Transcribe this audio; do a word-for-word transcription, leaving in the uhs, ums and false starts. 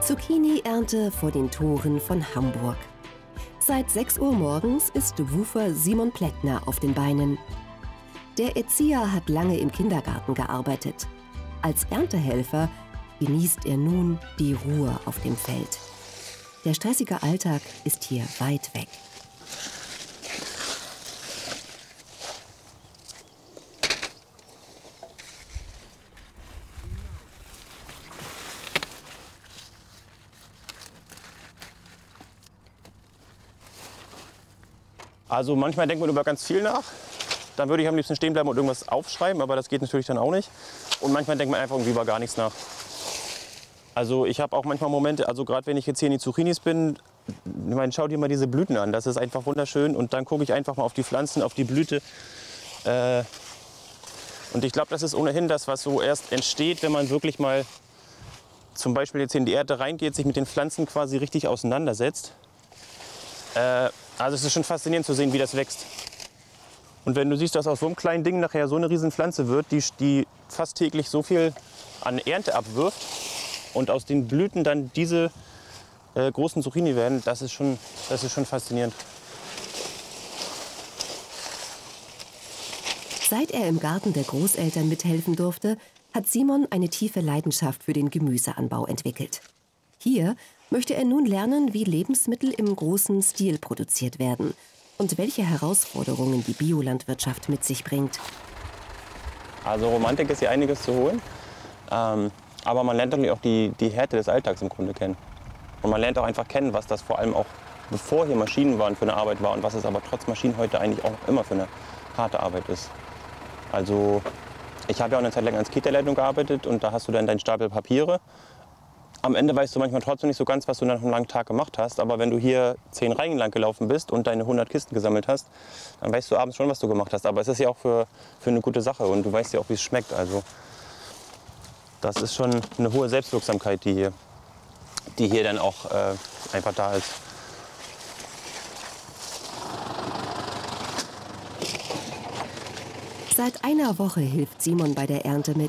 Zucchini-Ernte vor den Toren von Hamburg. Seit sechs Uhr morgens ist Wufer Simon Plättner auf den Beinen. Der Erzieher hat lange im Kindergarten gearbeitet. Als Erntehelfer genießt er nun die Ruhe auf dem Feld. Der stressige Alltag ist hier weit weg. Also manchmal denkt man über ganz viel nach. Dann würde ich am liebsten stehen bleiben und irgendwas aufschreiben, aber das geht natürlich dann auch nicht. Und manchmal denkt man einfach irgendwie über gar nichts nach. Also ich habe auch manchmal Momente, also gerade wenn ich jetzt hier in die Zucchinis bin, ich meine, schau dir mal diese Blüten an, das ist einfach wunderschön. Und dann gucke ich einfach mal auf die Pflanzen, auf die Blüte. Äh, und ich glaube, das ist ohnehin das, was so erst entsteht, wenn man wirklich mal zum Beispiel jetzt in die Erde reingeht, sich mit den Pflanzen quasi richtig auseinandersetzt. Äh, also es ist schon faszinierend zu sehen, wie das wächst. Und wenn du siehst, dass aus so einem kleinen Ding nachher so eine riesen Pflanze wird, die, die fast täglich so viel an Ernte abwirft und aus den Blüten dann diese äh, großen Zucchini werden, das ist schon, das ist schon faszinierend. Seit er im Garten der Großeltern mithelfen durfte, hat Simon eine tiefe Leidenschaft für den Gemüseanbau entwickelt. Hier möchte er nun lernen, wie Lebensmittel im großen Stil produziert werden und welche Herausforderungen die Biolandwirtschaft mit sich bringt. Also Romantik ist hier einiges zu holen, ähm, aber man lernt natürlich auch die, die Härte des Alltags im Grunde kennen. Und man lernt auch einfach kennen, was das vor allem auch, bevor hier Maschinen waren, für eine Arbeit war und was es aber trotz Maschinen heute eigentlich auch immer für eine harte Arbeit ist. Also ich habe ja auch eine Zeit lang als Kita-Leitung gearbeitet und da hast du dann deinen Stapel Papiere. Am Ende weißt du manchmal trotzdem nicht so ganz, was du nach einem langen Tag gemacht hast. Aber wenn du hier zehn Reihen lang gelaufen bist und deine hundert Kisten gesammelt hast, dann weißt du abends schon, was du gemacht hast. Aber es ist ja auch für, für eine gute Sache und du weißt ja auch, wie es schmeckt. Also das ist schon eine hohe Selbstwirksamkeit, die hier, die hier dann auch äh, einfach da ist. Seit einer Woche hilft Simon bei der Ernte mit.